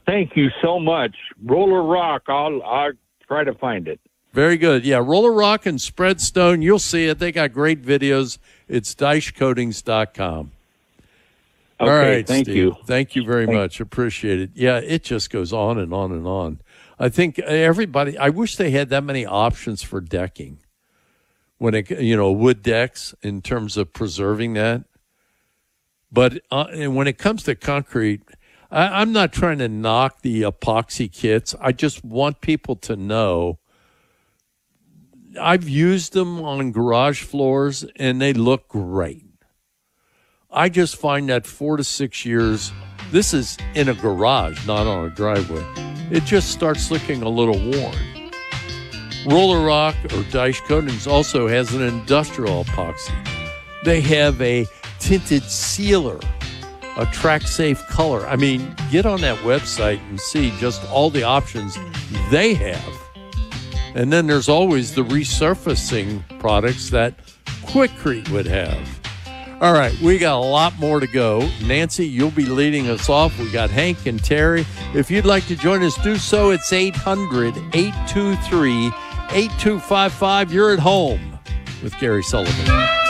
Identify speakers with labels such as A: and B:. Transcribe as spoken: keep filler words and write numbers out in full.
A: Thank you so much. Roller Rock, I'll, I'll try to find it.
B: Very good. Yeah, Roller Rock and Spreadstone, you'll see it. They got great videos. It's Deich Coatings dot com.
A: Okay,
B: All right,
A: thank
B: Steve.
A: you.
B: Thank you very
A: Thank
B: much. Appreciate it. Yeah, it just goes on and on and on. I think everybody, I wish they had that many options for decking. When it, you know, wood decks in terms of preserving that. But uh, and when it comes to concrete, I, I'm not trying to knock the epoxy kits. I just want people to know I've used them on garage floors, and they look great. I just find that four to six years, this is in a garage, not on a driveway, it just starts looking a little worn. Roller Rock or Deich Coatings also has an industrial epoxy. They have a tinted sealer, a track safe color. I mean, get on that website and see just all the options they have. And then there's always the resurfacing products that Quikrete would have. All right, we got a lot more to go. Nancy, you'll be leading us off. We got Hank and Terry. If you'd like to join us, do so. It's eight hundred, eight two three, eight two five five. You're at home with Gary Sullivan.